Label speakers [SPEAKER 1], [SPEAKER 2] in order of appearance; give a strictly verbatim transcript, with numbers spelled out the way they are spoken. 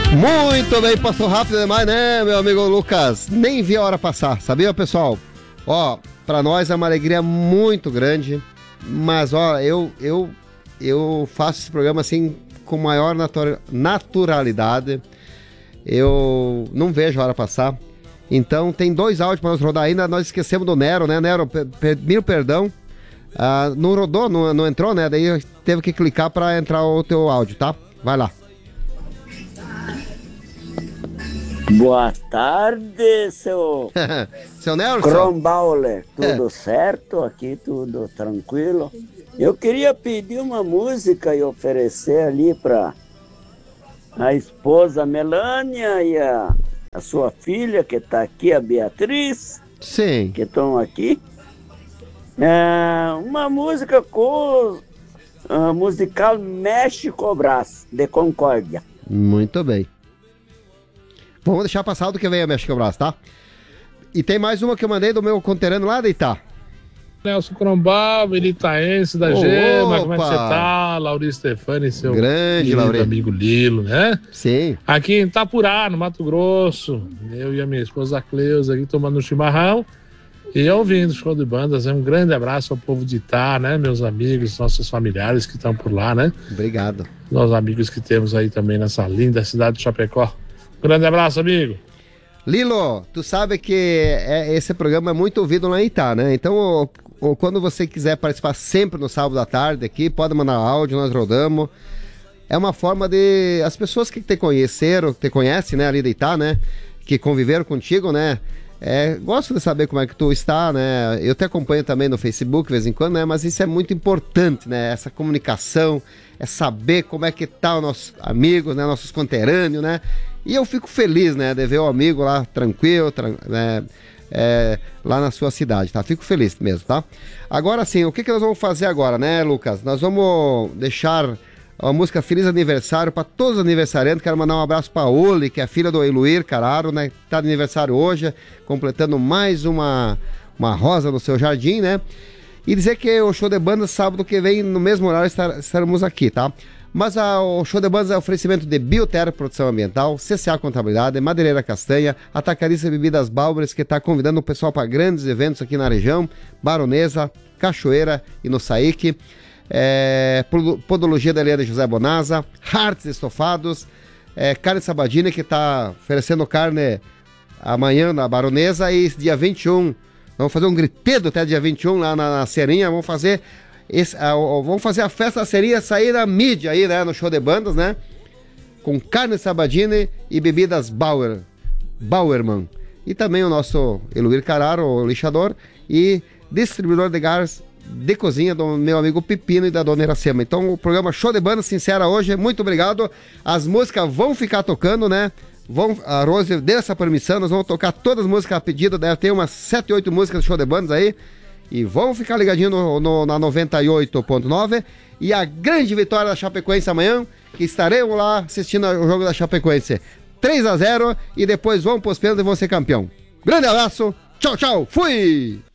[SPEAKER 1] Muito bem, passou rápido demais, né, meu amigo Lucas? Nem vi a hora passar, sabia, pessoal? Ó, pra nós é uma alegria muito grande, mas, ó, eu, eu, eu faço esse programa, assim, com maior natura- naturalidade. Eu não vejo a hora passar. Então, tem dois áudios pra nós rodar ainda. Nós esquecemos do Nero, né, Nero? Pe- pe- Mil perdão. Ah, não rodou, não, não entrou, né? Daí teve que clicar pra entrar o teu áudio, tá? Vai lá.
[SPEAKER 2] Boa tarde, seu
[SPEAKER 1] Seu Nelson.
[SPEAKER 2] Crombaule. Tudo certo? Aqui tudo tranquilo. Eu queria pedir uma música e oferecer ali para a esposa Melânia e a, a sua filha que está aqui, a Beatriz.
[SPEAKER 1] Sim.
[SPEAKER 2] Que estão aqui. É, uma música com uh, musical México Brás, de Concórdia.
[SPEAKER 1] Muito bem. Vamos deixar passar do que vem a México Braço, tá? E tem mais uma que eu mandei do meu conterrâneo lá de Itá.
[SPEAKER 3] Nelson Crombal, militaense da
[SPEAKER 1] Ô,
[SPEAKER 3] Gema, como é que
[SPEAKER 1] opa.
[SPEAKER 3] você tá? Lauri Stefani, seu
[SPEAKER 1] Grande,
[SPEAKER 3] querido
[SPEAKER 1] Lauri.
[SPEAKER 3] amigo Lilo, né?
[SPEAKER 1] Sim.
[SPEAKER 3] Aqui em Itapurá, no Mato Grosso, eu e a minha esposa Cleusa aqui tomando um chimarrão e ouvindo o show de bandas. Um grande abraço ao povo de Itá, né? Meus amigos, nossos familiares que estão por lá, né?
[SPEAKER 1] Obrigado.
[SPEAKER 3] Nós amigos que temos aí também nessa linda cidade de Chapecó. Grande abraço, amigo.
[SPEAKER 1] Lilo, tu sabe que é- esse programa é muito ouvido lá em Itá, né? Então, ô, ô, quando você quiser participar sempre no sábado à tarde aqui, pode mandar áudio, nós rodamos. É uma forma de... As pessoas que te conheceram, que te conhecem, né, ali de Itá, né? Que conviveram contigo, né? É, gosto de saber como é que tu está, né? Eu te acompanho também no Facebook de vez em quando, né? Mas isso é muito importante, né? Essa comunicação, é saber como é que tá os nossos amigos, né? Nossos conterrâneos, né? E eu fico feliz, né? De ver o amigo lá tranquilo, tran- né? É, lá na sua cidade, tá? Fico feliz mesmo, tá? Agora sim, o que que nós vamos fazer agora, né, Lucas? Nós vamos deixar a música Feliz Aniversário para todos os aniversariantes. Quero mandar um abraço para Oli, que é a filha do Eluir Cararo, né? Tá de aniversário hoje, completando mais uma, uma rosa no seu jardim, né? E dizer que o show de bandas sábado que vem, no mesmo horário, estar, estaremos aqui, tá? Mas a, o show de bandas é oferecimento de Bioterra Produção Ambiental, C C A Contabilidade, Madeireira Castanha, Atacadista Bebidas Bálvares, que está convidando o pessoal para grandes eventos aqui na região, Baronesa, Cachoeira e no Saíque. É, Podologia da Helena José Bonasa, Hartz Estofados, é, Carne Sabadini, que está oferecendo carne amanhã na Baronesa, e dia vinte e um, vamos fazer um gritedo até dia vinte e um lá na, na Serinha, vamos fazer, esse, a, a, vamos fazer a festa da Serinha sair na mídia aí, né, no show de bandas, né, com Carne Sabadini e bebidas Bauer, Bauerman, e também o nosso Eluir Cararo, o lixador, e distribuidor de gás de cozinha do meu amigo Pepino e da dona Iracema. Então o programa Show de Banda Sincera hoje, muito obrigado. As músicas vão ficar tocando, né? Vão, a Rose deu essa permissão, nós vamos tocar todas as músicas a pedido, deve ter umas sete, oito músicas do Show de Bandas aí. E vamos ficar ligadinho no, no, na noventa e oito ponto nove. E a grande vitória da Chapecoense amanhã, que estaremos lá assistindo o jogo da Chapecoense. três a zero e depois vamos pros pênaltis e vão ser campeão. Grande abraço, tchau, tchau, fui!